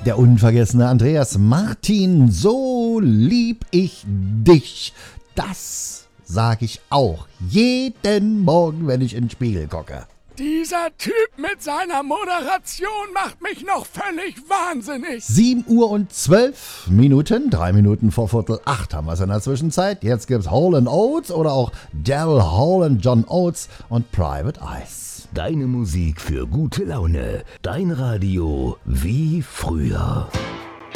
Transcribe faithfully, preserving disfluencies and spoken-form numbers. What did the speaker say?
Der unvergessene Andreas Martin, so lieb ich dich. Das sag ich auch jeden Morgen, wenn ich in den Spiegel gucke. Dieser Typ mit seiner Moderation macht mich noch völlig wahnsinnig. sieben Uhr und zwölf Minuten, drei Minuten vor Viertel acht haben wir es in der Zwischenzeit. Jetzt gibt's Hall and Oates oder auch Daryl Hall und John Oates und Private Eyes. Deine Musik für gute Laune. Dein Radio wie früher.